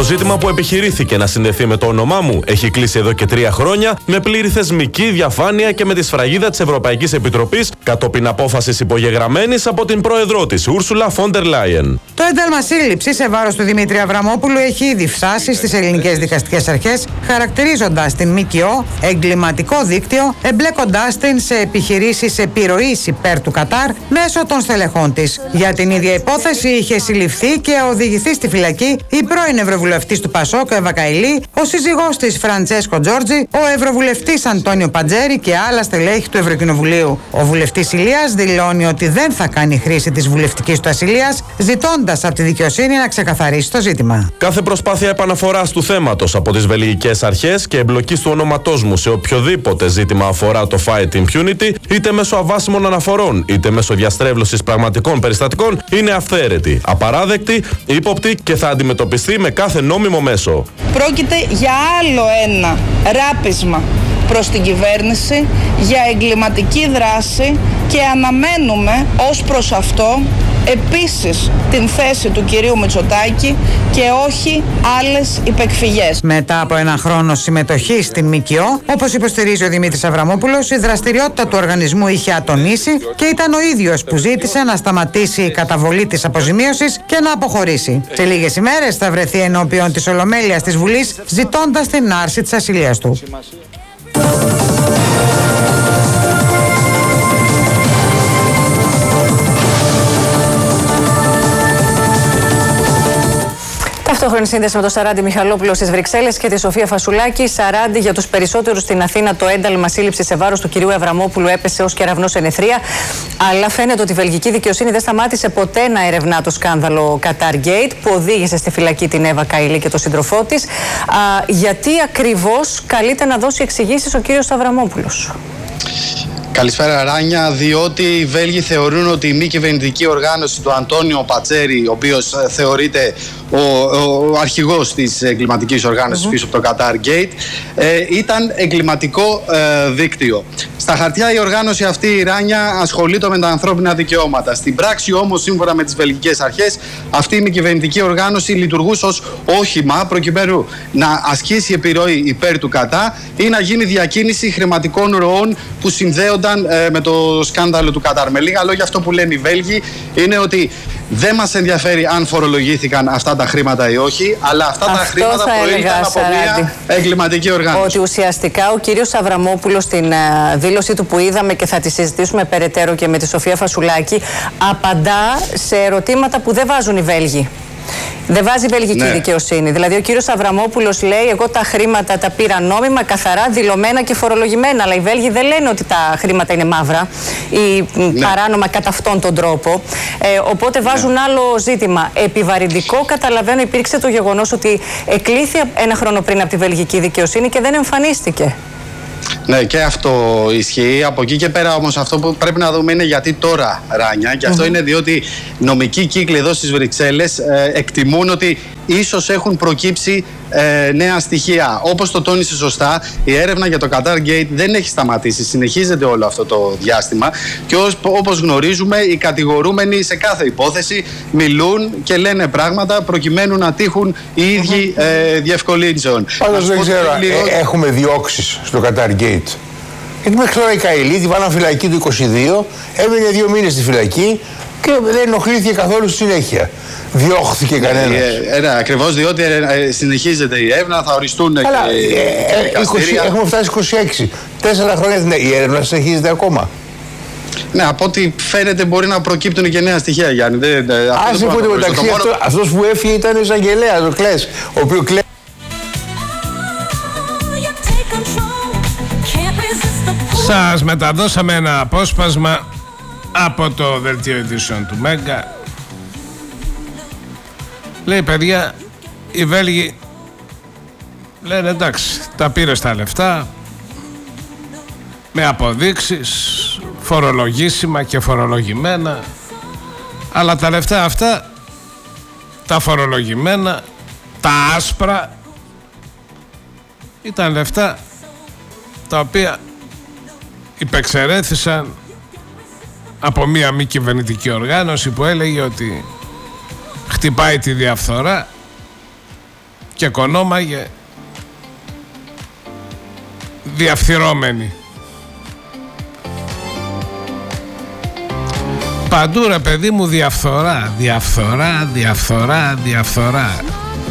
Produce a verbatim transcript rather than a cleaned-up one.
Το ζήτημα που επιχειρήθηκε να συνδεθεί με το όνομά μου έχει κλείσει εδώ και τρία χρόνια με πλήρη θεσμική διαφάνεια και με τη σφραγίδα της Ευρωπαϊκής Επιτροπής κατόπιν απόφασης υπογεγραμμένης από την πρόεδρό της, Ούρσουλα φον ντερ Λάιεν. Το ένταλμα σύλληψης σε βάρος του Δημήτρη Αβραμόπουλου έχει ήδη φτάσει στις ελληνικές δικαστικές αρχές, χαρακτηρίζοντας την ΜΚΟ εγκληματικό δίκτυο, εμπλέκοντάς την σε επιχειρήσεις επιρροής υπέρ του Κατάρ μέσω των στελεχών της. Για την ίδια υπόθεση είχε συλληφθεί και οδηγηθεί στη φυλακή η πρώην Ευρωβουλευτής του Πασόκ, Εύα Καηλή, ο σύζυγός της Φραντσέσκο Τζόρτζι, ο Ευρωβουλευτής Αντώνιο Παντζέρη και άλλα στελέχη του Ευρωκοινοβουλίου. Ο βουλευτής Ηλίας δηλώνει ότι δεν θα κάνει χρήση της βουλευτικής του ασυλίας, ζητώντας από τη δικαιοσύνη να ξεκαθαρίσει το ζήτημα. Κάθε προσπάθεια επαναφοράς του θέματος από τις βελγικές αρχές και εμπλοκής του ονόματός μου σε οποιοδήποτε ζήτημα αφορά το fight impunity, είτε μέσω αβάσιμων αναφορών, είτε μέσω διαστρέβλωσης πραγματικών περιστατικών, είναι αυθαίρετη, απαράδεκτη, ύποπτη και θα αντιμετωπιστεί με κάθε νόμιμο μέσο. Πρόκειται για άλλο ένα ράπισμα προς την κυβέρνηση, για εγκληματική δράση και αναμένουμε ως προς αυτό επίσης την θέση του κυρίου Μητσοτάκη και όχι άλλες υπεκφυγές. Μετά από ένα χρόνο συμμετοχή στην ΜΚΟ, όπως υποστηρίζει ο Δημήτρης Αβραμόπουλος, η δραστηριότητα του οργανισμού είχε ατονίσει και ήταν ο ίδιος που ζήτησε να σταματήσει η καταβολή της αποζημίωσης και να αποχωρήσει. Σε λίγες ημέρες θα βρεθεί ενώπιον της Ολομέλειας της Βουλής, ζητώντας την άρση της ασυλίας του. Ταυτόχρονη σύνδεση με τον Σαράντι Μιχαλόπουλο στις Βρυξέλλες και τη Σοφία Φασουλάκη. Σαράντι, για τους περισσότερους στην Αθήνα το ένταλμα σύλληψης σε βάρος του κυρίου Αβραμόπουλου έπεσε ως κεραυνός εν αιθρία. Αλλά φαίνεται ότι η βελγική δικαιοσύνη δεν σταμάτησε ποτέ να ερευνά το σκάνδαλο Qatar Gate που οδήγησε στη φυλακή την Εύα Καηλή και τον σύντροφό της. Α, γιατί ακριβώς καλείται να δώσει εξηγήσεις ο κύριος Αβραμόπουλος? Καλησπέρα Ράνια, διότι οι Βέλγοι θεωρούν ότι η μη κυβερνητική οργάνωση του Αντώνιο Πατζέρη, ο οποίος θεωρείται ο, ο, ο αρχηγός της εγκληματικής οργάνωσης mm-hmm. πίσω από το Qatar Gate, ε, ήταν εγκληματικό ε, δίκτυο. Στα χαρτιά η οργάνωση αυτή, η Ράνια, ασχολείται με τα ανθρώπινα δικαιώματα. Στην πράξη όμως, σύμφωνα με τις βελγικές αρχές, αυτή η μη κυβερνητική οργάνωση λειτουργούσε ως όχημα προκειμένου να ασκήσει επιρροή υπέρ του Κατά ή να γίνει διακίνηση χρηματικών ροών που συνδέονταν ε, με το σκάνδαλο του Κατάρ. Με λίγα λόγια, αυτό που λένε οι Βέλγοι είναι ότι δεν μας ενδιαφέρει αν φορολογήθηκαν αυτά τα χρήματα ή όχι, αλλά αυτά αυτό τα χρήματα προήλθαν από μια εγκληματική οργάνωση. Ότι ουσιαστικά ο κύριος Αβραμόπουλος στην uh, δήλωσή του που είδαμε και θα τη συζητήσουμε περαιτέρω και με τη Σοφία Φασουλάκη, απαντά σε ερωτήματα που δεν βάζουν οι Βέλγοι. Δεν βάζει η βελγική ναι. δικαιοσύνη. Δηλαδή, ο κύριος Αβραμόπουλος λέει: εγώ τα χρήματα τα πήρα νόμιμα, καθαρά, δηλωμένα και φορολογημένα. Αλλά οι Βέλγοι δεν λένε ότι τα χρήματα είναι μαύρα ή ναι. παράνομα κατά αυτόν τον τρόπο. Ε, οπότε βάζουν ναι. άλλο ζήτημα. Επιβαρυντικό, καταλαβαίνω, υπήρξε το γεγονός ότι εκλήθη ένα χρόνο πριν από τη βελγική δικαιοσύνη και δεν εμφανίστηκε. Ναι, και αυτό ισχύει. Από εκεί και πέρα όμως αυτό που πρέπει να δούμε είναι γιατί τώρα, Ράνια. Και αυτό mm-hmm. είναι διότι νομικοί κύκλοι εδώ στις Βρυξέλλες ε, εκτιμούν ότι ίσως έχουν προκύψει ε, νέα στοιχεία. Όπως το τόνισε σωστά, η έρευνα για το Qatar Gate δεν έχει σταματήσει. Συνεχίζεται όλο αυτό το διάστημα. Και ως, όπως γνωρίζουμε, οι κατηγορούμενοι σε κάθε υπόθεση μιλούν και λένε πράγματα προκειμένου να τύχουν οι ίδιοι mm-hmm. ε, διευκολύνσεων. Πάντως δεν ξέρω, λίγο... ε, έχουμε διώξεις στο Qatar Gate. Γιατί μέχρι τώρα η Καηλή τη βάλαν φυλακή του είκοσι δύο, έμεινε δύο μήνες στη φυλακή και δεν ενοχλήθηκε καθόλου στη συνέχεια. Διώχθηκε κανένας. Ε, ε, ναι, ακριβώς, διότι ε, συνεχίζεται η έρευνα, θα οριστούν αλλά, και ε, ε, είκοσι, έχουμε φτάσει είκοσι έξι. Τέσσερα χρόνια ναι, η έρευνα συνεχίζεται ακόμα. Ναι, από ό,τι φαίνεται μπορεί να προκύπτουν και νέα στοιχεία, Γιάννη. Δεν, Ας είπατε μεταξύ, αυτό, μόνο... αυτός που έφυγε ήταν ο εισαγγελέας, ο Κλές, ο οποίος κλέ... Σας μεταδώσαμε ένα απόσπασμα από το δελτίο ειδήσεων του Μέγκα. Λέει, παιδιά, οι Βέλγοι λένε εντάξει, τα πήρε στα λεφτά με αποδείξεις φορολογήσιμα και φορολογημένα, αλλά τα λεφτά αυτά, τα φορολογημένα, τα άσπρα, ήταν λεφτά τα οποία υπεξαιρέθησαν από μία μη κυβερνητική οργάνωση που έλεγε ότι χτυπάει τη διαφθορά και κονόμαγε διαφθυρώμενοι. Παντού ρε παιδί μου διαφθορά, διαφθορά, διαφθορά, διαφθορά.